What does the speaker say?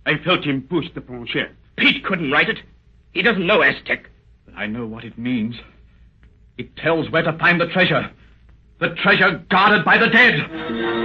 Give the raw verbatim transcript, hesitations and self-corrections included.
I felt him push the planchette. Pete couldn't write it. He doesn't know Aztec. But I know what it means. It tells where to find the treasure. The treasure guarded by the dead.